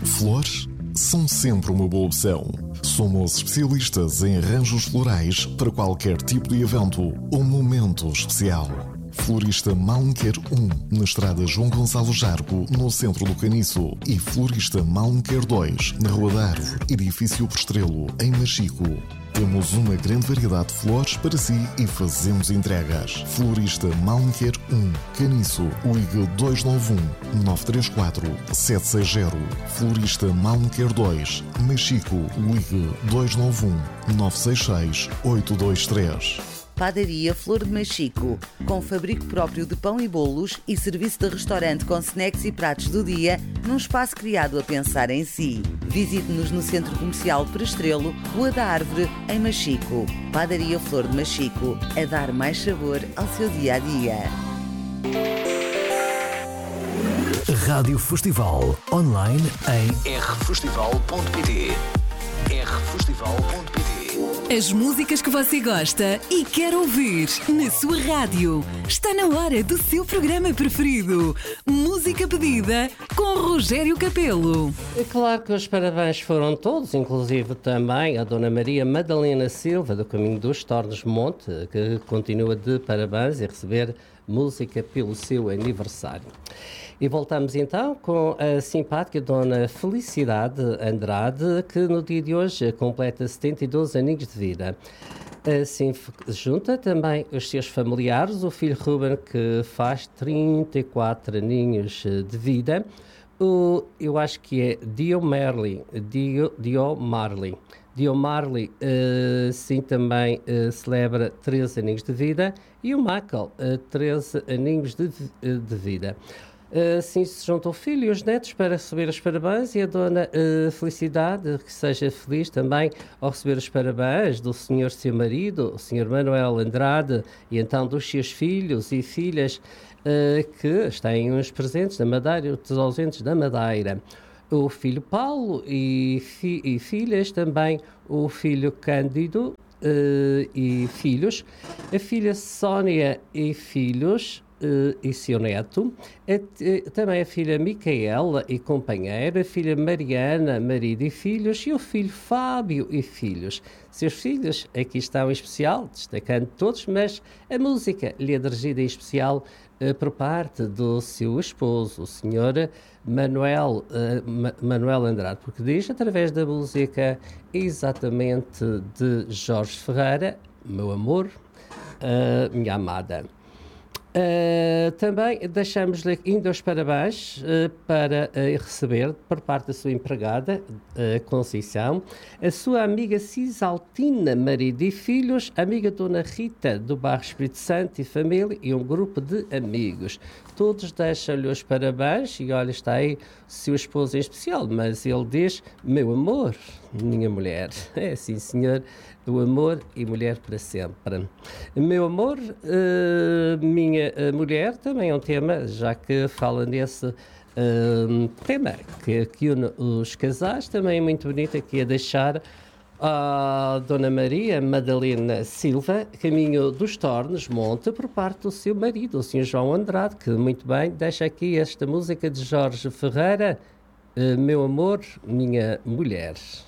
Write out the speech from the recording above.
Flores são sempre uma boa opção. Somos especialistas em arranjos florais para qualquer tipo de evento ou momento especial. Florista Malmequer 1, na estrada João Gonçalo Jargo, no centro do Caniço. E Florista Malmequer 2, na Rua da Árvore, edifício por Estrelo, em Machico. Temos uma grande variedade de flores para si e fazemos entregas. Florista Malmequer 1, Caniço, ligue 291 934 760. Florista Malmequer 2, Machico, ligue 291 966 823. Padaria Flor de Machico, com fabrico próprio de pão e bolos e serviço de restaurante com snacks e pratos do dia, num espaço criado a pensar em si. Visite-nos no Centro Comercial por Estrelo, Rua da Árvore, em Machico. Padaria Flor de Machico, a dar mais sabor ao seu dia-a-dia. Rádio Festival, online em rfestival.pt. rfestival.pt. As músicas que você gosta e quer ouvir na sua rádio. Está na hora do seu programa preferido. Música pedida com Rogério Capelo. É claro que os parabéns foram todos, inclusive também a Dona Maria Madalena Silva, do Caminho dos Tornos Monte, que continua de parabéns e receber música pelo seu aniversário. E voltamos então com a simpática Dona Felicidade Andrade, que no dia de hoje completa 72 aninhos de vida. Assim junta também os seus familiares, o filho Ruben, que faz 34 aninhos de vida, eu acho que é Dio Marley, sim, também celebra 13 aninhos de vida, e o Michael, 13 aninhos de vida. Assim se juntam o filho e os netos para receber os parabéns, e a Dona Felicidade, que seja feliz também ao receber os parabéns do senhor seu marido, o senhor Manuel Andrade, e então dos seus filhos e filhas que têm uns presentes da Madeira e outros ausentes da Madeira. O filho Paulo e filhas, também o filho Cândido e filhos, a filha Sónia e filhos, e seu neto, também a filha Micaela e companheira, a filha Mariana, marido e filhos, e o filho Fábio e filhos. Seus filhos aqui estão em especial, destacando todos, mas a música lhe é dirigida em especial por parte do seu esposo, o senhor Manuel Andrade, porque diz, através da música exatamente de Jorge Ferreira, meu amor, minha amada. Também deixamos-lhe ainda os parabéns para receber, por parte da sua empregada, Conceição, a sua amiga Cisaltina, marido e filhos, a amiga Dona Rita, do bairro Espírito Santo e família, e um grupo de amigos. Todos deixam-lhe os parabéns, e olha, está aí o seu esposo em especial, mas ele diz, meu amor, minha mulher. É assim, senhor, do amor e mulher para sempre. Meu amor, minha mulher, também é um tema, já que fala nesse tema que une os casais, também é muito bonito aqui a deixar a Dona Maria Madalena Silva, Caminho dos Tornos, Monte, por parte do seu marido, o Sr. João Andrade, que muito bem deixa aqui esta música de Jorge Ferreira, meu amor, minha mulher.